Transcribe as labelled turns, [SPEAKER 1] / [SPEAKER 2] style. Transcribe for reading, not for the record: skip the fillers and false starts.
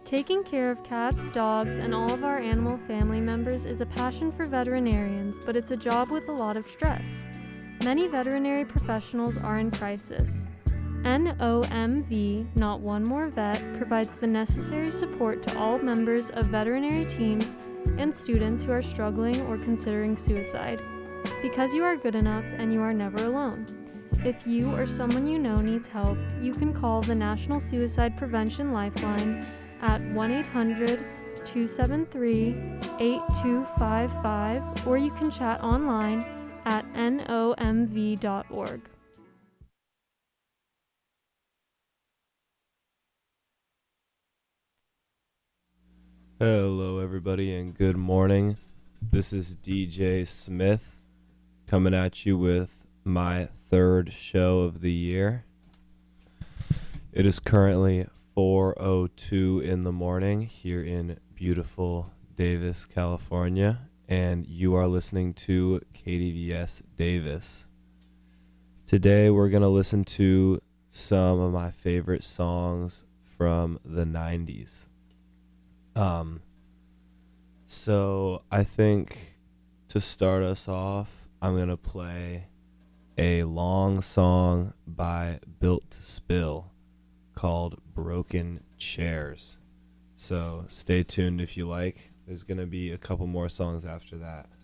[SPEAKER 1] Taking care of cats, dogs, and all of our animal family members is a passion for veterinarians, but it's a job with a lot of stress. Many veterinary professionals are in crisis. NOMV, Not One More Vet, provides the necessary support to all members of veterinary teams and students who are struggling or considering suicide. Because you are good enough and you are never alone. If you or someone you know needs help, you can call the National Suicide Prevention Lifeline at 1-800-273-8255, or you can chat online at nomv.org.
[SPEAKER 2] Hello, everybody, and good morning. This is DJ Smith coming at you with my third show of the year. It is currently 4:02 in the morning here in beautiful Davis, California, and you are listening to KDVS Davis. Today, we're going to listen to some of my favorite songs from the 90s. So I think to start us off, I'm going to play a long song by Built to Spill called Broken Chairs. So stay tuned if you like. There's going to be a couple more songs after that.